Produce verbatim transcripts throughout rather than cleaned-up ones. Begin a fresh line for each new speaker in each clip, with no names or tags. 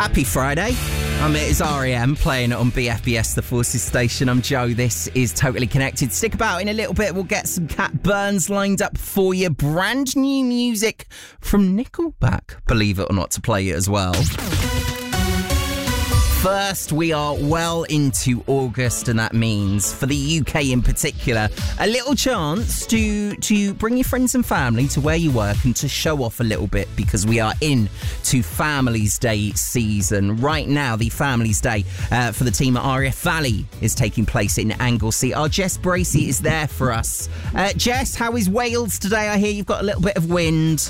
Happy Friday. Um, it is R E M playing it on B F B S, the Forces station. I'm Joe. This is Totally Connected. Stick about in a little bit. We'll get some Cat Burns lined up for you. Brand new music from Nickelback, believe it or not, to play it as well. First, we are well into August, and that means, for the U K in particular, a little chance to to bring your friends and family to where you work and to show off a little bit, because we are in to Families Day season. Right now, the Families Day uh, for the team at R A F Valley is taking place in Anglesey. Our Jess Bracey is there for us. Uh, Jess, how is Wales today? I hear you've got a little bit of wind.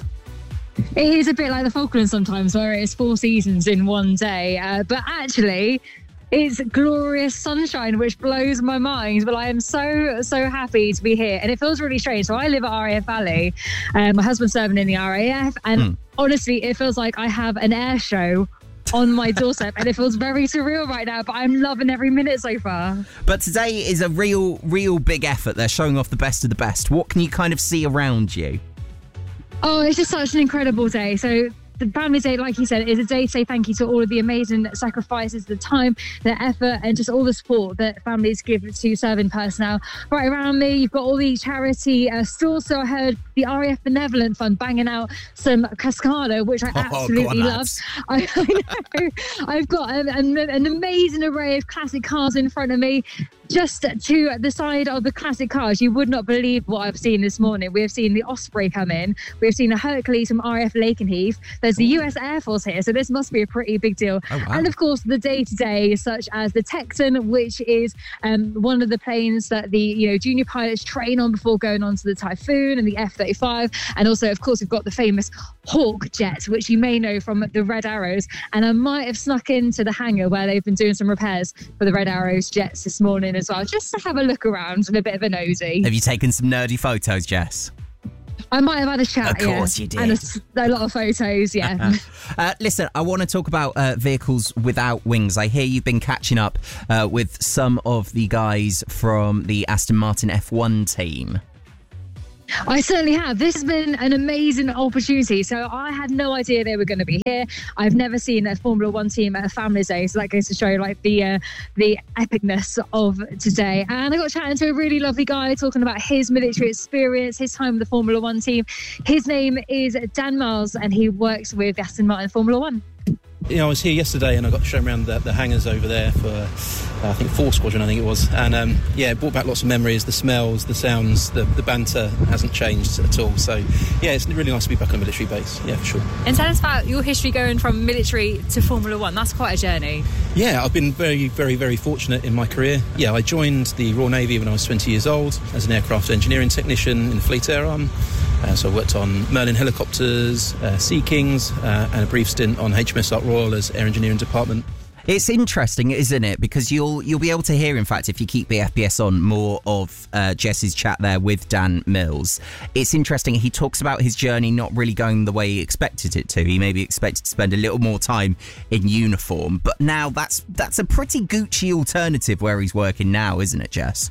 It is a bit like the Falklands sometimes, where it is four seasons in one day. Uh, but actually, it's glorious sunshine, which blows my mind. But I am so, so happy to be here. And it feels really strange. So I live at R A F Valley. Um, my husband's serving in the R A F. And mm. honestly, it feels like I have an air show on my doorstep. And it feels very surreal right now. But I'm loving every minute so far. But
today is a real, real big effort. They're showing off the best of the best. What can you kind of see around you?
Oh, it's just such an incredible day. So the Families Day, like you said, is a day to say thank you to all of the amazing sacrifices, the time, the effort, and just all the support that families give to serving personnel. Right around me, you've got all the charity uh, stores. So I heard the R A F Benevolent Fund banging out some Cascada, which I
oh,
absolutely
on,
love. I, I know. I've got an, an, an amazing array of classic cars in front of me. Just to the side of the classic cars, you would not believe what I've seen this morning. We have seen the Osprey come in. We've seen a Hercules from R A F Lakenheath. There's the U S Air Force here, so this must be a pretty big deal. Oh, wow. And of course, the day-to-day, such as the Texan, which is um, one of the planes that the you know junior pilots train on before going on to the Typhoon, and the F thirty-five. And also, of course, we've got the famous Hawk jet, which you may know from the Red Arrows. And I might have snuck into the hangar where they've been doing some repairs for the Red Arrows jets this morning as well, just to have a look around and a bit of a nosy.
Have you taken some nerdy photos, Jess?
I might have had a chat,
Of course
yeah.
you did.
And a, a lot of photos, yeah.
uh, listen, I want to talk about uh, vehicles without wings. I hear you've been catching up uh, with some of the guys from the Aston Martin F one team.
I certainly have. This has been an amazing opportunity. So I had no idea they were going to be here. I've never seen a Formula One team at a Families Day, so that goes to show like the uh, the epicness of today. And I got chatting to a really lovely guy talking about his military experience, his time with the Formula One team. His name is Dan Miles, and he works with Aston Martin Formula One.
You know, I was here yesterday and I got shown around the, the hangars over there for, uh, I think, Four Squadron, I think it was. And, um, yeah, it brought back lots of memories, the smells, the sounds, the, the banter hasn't changed at all. So, yeah, it's really nice to be back on a military base, yeah, for sure.
And tell us about your history going from military to Formula One. That's quite a journey.
Yeah, I've been very, very, very fortunate in my career. Yeah, I joined the Royal Navy when I was twenty years old as an aircraft engineering technician in the Fleet Air Arm. Uh, so I worked on Merlin helicopters, uh, Sea Kings, uh, and a brief stint on H M S Ark Royal as Air Engineering Department.
It's interesting, isn't it? Because you'll you'll be able to hear, in fact, if you keep B F B S on, more of uh, Jess's chat there with Dan Mills. It's interesting. He talks about his journey not really going the way he expected it to. He maybe expected to spend a little more time in uniform, but now that's that's a pretty Gucci alternative where he's working now, isn't it, Jess?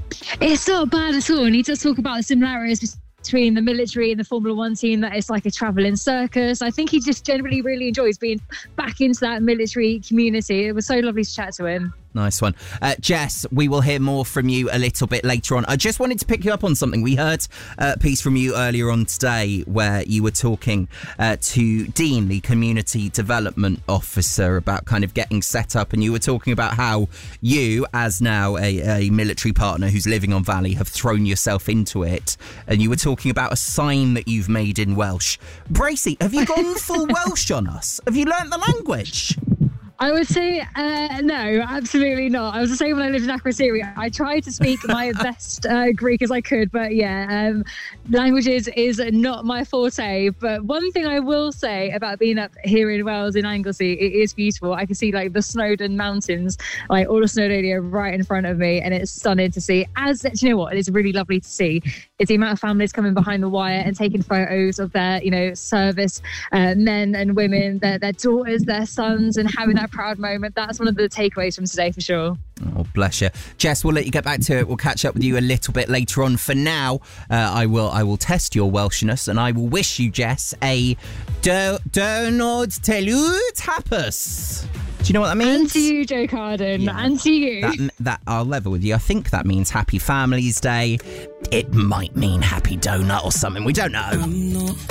It's not bad at all. And he does talk about the similarities between the military and the Formula One team, that it's like a travelling circus. I think he just generally really enjoys being back into that military community. It was so lovely to chat to him.
Nice one. Uh, Jess, we will hear more from you a little bit later on. I just wanted to pick you up on something. We heard a piece from you earlier on today where you were talking uh, to Dean, the Community Development Officer, about kind of getting set up, and you were talking about how you, as now a, a military partner who's living on Valley, have thrown yourself into it, and you were talking about a sign that you've made in Welsh. Bracey, have you gone full Welsh on us? Have you learnt the language?
I would say uh, no, absolutely not. I was the same when I lived in Akrotiri. I tried to speak my best uh, Greek as I could, but yeah, um, languages is not my forte. But one thing I will say about being up here in Wales in Anglesey, it is beautiful. I can see like the Snowdon Mountains, like all of Snowdonia right in front of me, and it's stunning to see. As do you know what, it's really lovely to see. It's the amount of families coming behind the wire and taking photos of their, you know, service uh, men and women, their, their daughters, their sons, and having that proud moment. That's one of the takeaways from today for sure.
Oh, bless you. Jess, we'll let you get back to it. We'll catch up with you a little bit later on. For now, uh, I will I will test your Welshness, and I will wish you, Jess, a do Donald Telud Tapas. Do you know what that means?
And to you, Joe Carden.
Yeah.
And to you.
That, that I'll level with you. I think that means Happy Families Day. It might mean Happy Donut or something. We don't know.